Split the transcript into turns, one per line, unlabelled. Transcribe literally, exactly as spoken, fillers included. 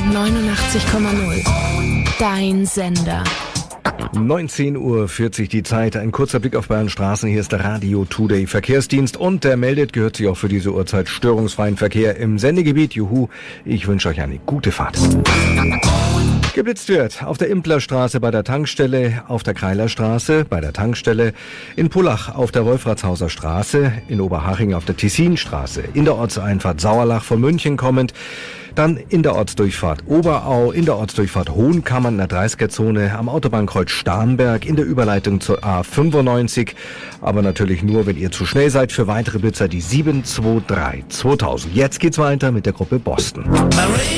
neunundachtzig Komma null. Dein Sender.
neunzehn Uhr vierzig die Zeit. Ein kurzer Blick auf Bayern Straßen. Hier ist der Radio Today Verkehrsdienst und der meldet, gehört sich auch für diese Uhrzeit, störungsfreien Verkehr im Sendegebiet. Juhu, ich wünsche euch eine gute Fahrt. Geblitzt wird auf der Implerstraße bei der Tankstelle, auf der Kreilerstraße bei der Tankstelle, in Pullach auf der Wolfratshauser Straße, in Oberhaching auf der Tessinstraße, in der Ortseinfahrt Sauerlach von München kommend, dann in der Ortsdurchfahrt Oberau, in der Ortsdurchfahrt Hohenkammern in der dreißiger-Zone, am Autobahnkreuz Starnberg, in der Überleitung zur A fünfundneunzig, aber natürlich nur, wenn ihr zu schnell seid. Für weitere Blitzer die sieben zwei drei zweitausend. Jetzt geht's weiter mit der Gruppe Boston.